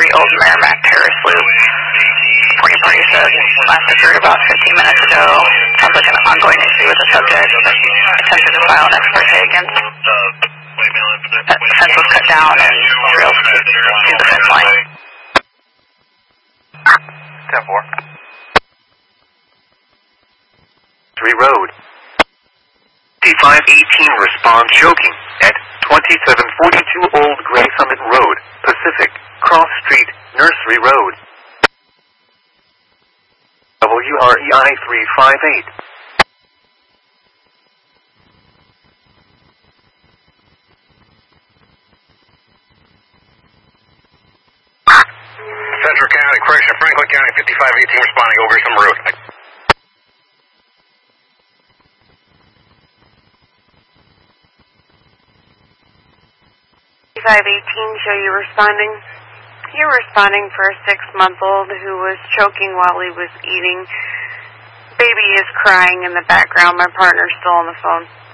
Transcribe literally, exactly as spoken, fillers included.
three Old Merrimack Terrace Loop. Reporting party said last occurred about fifteen minutes ago. Sounds like an ongoing issue with the subject. Attempted to file an ex parte against. The fence was cut down and rails to the fence line. ten four. three Road. fifty-five eighteen responds choking at twenty-seven forty-two Old Gray Summit Road, Pacific, Cross Street, Nursery Road. W R E I three five eight. Central County, correction, Franklin County, fifty-five eighteen responding, over some road. fifty-five eighteen, show you responding. You're responding for a six-month-old who was choking while he was eating. Baby is crying in the background. My partner's still on the phone.